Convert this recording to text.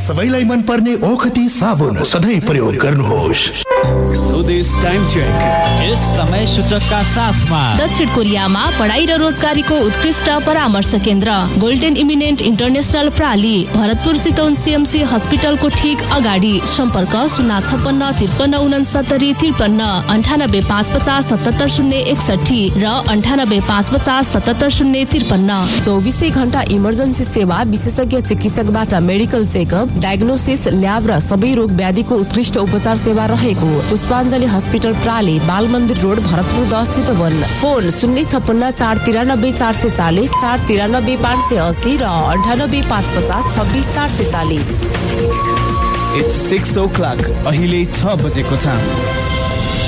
सबैलाई मन पर्ने ओखती साबुन सधैँ प्रयोग गर्नुहोस्। स्वदेश टाइम चेक यस समय सूचकका साथमा दक्षिण कोरियामा पढाइ र रोजगारीको उत्कृष्ट परामर्श केन्द्र golden eminent international प्राली, Bharatpur Chitwan CMC हस्पिटलको ठीक अगाडि। सम्पर्क 056-53-59-53, 98-550-77-061 र 98-550-77-053। 24 घण्टा इमर्जेन्सी सेवा, विशेषज्ञ चिकित्सकबाट मेडिकल चेकअप, डायग्नोसिस, ल्याब र सबै रोग व्याधिको उत्कृष्ट उपचार सेवा रहेको पुष्पाञ्जली हस्पिटल प्राली, बाल मन्दिर रोड, भरतपुर 10 चितवन। फोन 056-493-440, 493-580 र 98-550-26-440। It's 6 o'clock. अहिले 6 बजेको छ।